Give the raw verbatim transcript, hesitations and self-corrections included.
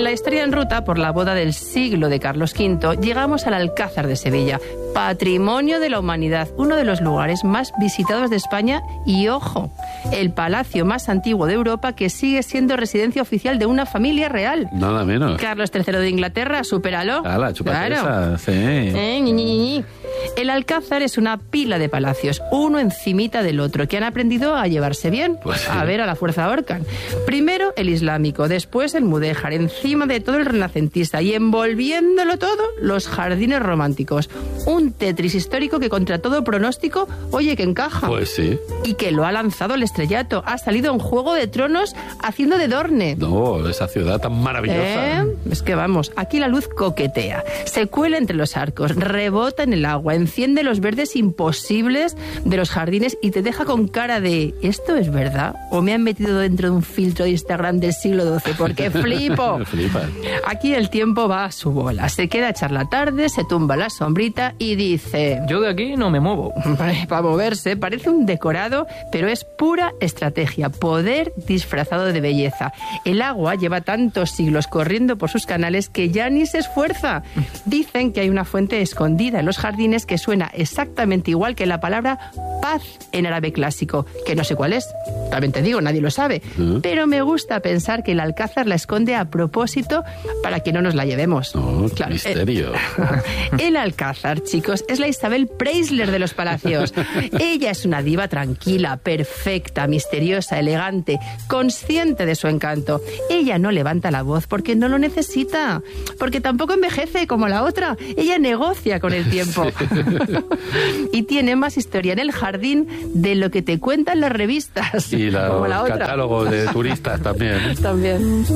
la historia en ruta por la boda del siglo de Carlos quinto, llegamos al Alcázar de Sevilla, patrimonio de la humanidad, uno de los lugares más visitados de España y, ojo, el palacio más antiguo de Europa que sigue siendo residencia oficial de una familia real. Nada menos. Carlos tercero de Inglaterra, supéralo. ¡Hala, chúpate claro. esa! Sí. Eh, ñi, ñi, ñi, ñi. El Alcázar es una pila de palacios, uno encimita del otro, que han aprendido a llevarse bien. Pues sí. A ver, a la fuerza ahorcan. Primero el islámico, después el mudéjar, encima de todo el renacentista y envolviéndolo todo, los jardines románticos. Un Tetris histórico que contra todo pronóstico, oye, que encaja. Pues sí. Y que lo ha lanzado al estrellato. Ha salido en Juego de Tronos haciendo de Dorne. No, esa ciudad tan maravillosa. ¿Eh? Es que vamos, aquí la luz coquetea, se cuela entre los arcos, rebota en el agua, enciende los verdes imposibles de los jardines y te deja con cara de ¿esto es verdad? ¿O me han metido dentro de un filtro de Instagram del siglo doce? Porque flipo. Aquí el tiempo va a su bola. Se queda a echar la tarde, se tumba la sombrita y dice... Yo de aquí no me muevo. Para moverse, parece un decorado, pero es pura estrategia, poder disfrazado de belleza. El agua lleva tantos siglos corriendo por sus canales que ya ni se esfuerza. Dicen que hay una fuente escondida en los jardines que suena exactamente igual que la palabra paz en árabe clásico, que no sé cuál es. También te digo, nadie lo sabe. ¿Mm? Pero me gusta pensar que el Alcázar la esconde a propósito para que no nos la llevemos. Oh, claro, misterio. El, el Alcázar, chicos, es la Isabel Preisler de los palacios. Ella es una diva tranquila, perfecta, misteriosa, elegante, consciente de su encanto. Ella no levanta la voz porque no lo necesita, porque tampoco envejece como la otra. Ella negocia con el tiempo. Sí. Y tiene más historia en el jardín de lo que te cuentan las revistas. Y la, como la otra. Catálogo de turistas también. También.